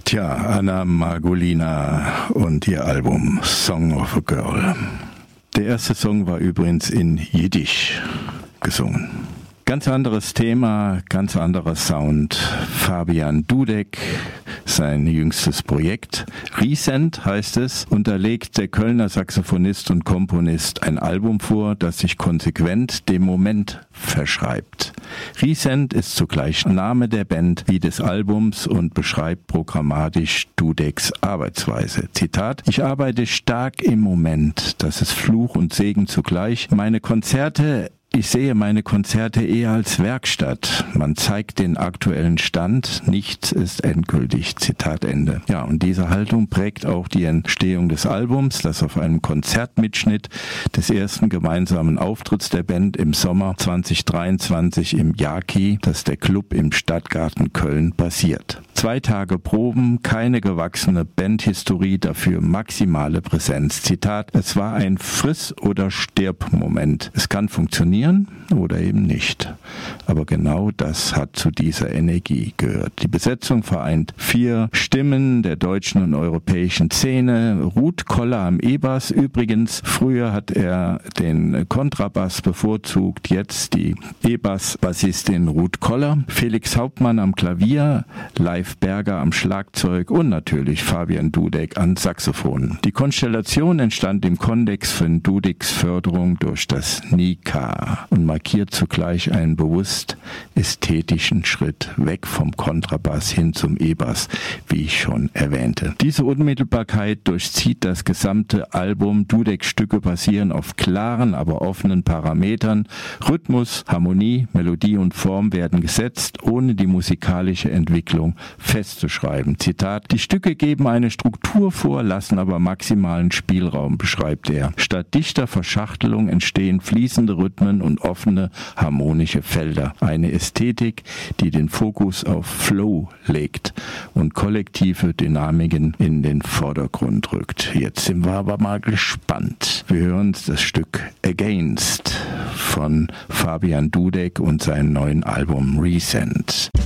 Tja, Anna Margolina und ihr Album Song of a Girl. Der erste Song war übrigens in Jiddisch gesungen. Ganz anderes Thema, ganz anderer Sound. Fabian Dudek, sein jüngstes Projekt. Recent heißt es, und da legt der Kölner Saxophonist und Komponist ein Album vor, das sich konsequent dem Moment verschreibt. Recent ist zugleich Name der Band wie des Albums und beschreibt programmatisch Dudeks Arbeitsweise. Zitat: Ich arbeite stark im Moment, das ist Fluch und Segen zugleich. Ich sehe meine Konzerte eher als Werkstatt. Man zeigt den aktuellen Stand, nichts ist endgültig. Zitat Ende. Ja, und diese Haltung prägt auch die Entstehung des Albums, das auf einem Konzertmitschnitt des ersten gemeinsamen Auftritts der Band im Sommer 2023 im Yaki, das ist der Club im Stadtgarten Köln, basiert. 2 Tage Proben, keine gewachsene Bandhistorie, dafür maximale Präsenz. Zitat: Es war ein Friss- oder Stirb-Moment. Es kann funktionieren oder eben nicht. Aber genau das hat zu dieser Energie gehört. Die Besetzung vereint 4 Stimmen der deutschen und europäischen Szene. Ruth Koller am E-Bass. Übrigens, früher hat er den Kontrabass bevorzugt, jetzt die E-Bass-Bassistin Ruth Koller. Felix Hauptmann am Klavier, Leif Berger am Schlagzeug und natürlich Fabian Dudek an Saxophon. Die Konstellation entstand im Kontext von Dudeks Förderung durch das NICA und markiert zugleich einen bewusst ästhetischen Schritt weg vom Kontrabass hin zum E-Bass, wie ich schon erwähnte. Diese Unmittelbarkeit durchzieht das gesamte Album. Dudeks Stücke basieren auf klaren, aber offenen Parametern. Rhythmus, Harmonie, Melodie und Form werden gesetzt, ohne die musikalische Entwicklung festzuschreiben. Zitat: Die Stücke geben eine Struktur vor, lassen aber maximalen Spielraum, beschreibt er. Statt dichter Verschachtelung entstehen fließende Rhythmen und offene harmonische Felder. Eine Ästhetik, die den Fokus auf Flow legt und kollektive Dynamiken in den Vordergrund rückt. Jetzt sind wir aber mal gespannt. Wir hören uns das Stück Against von Fabian Dudek und seinem neuen Album Recent.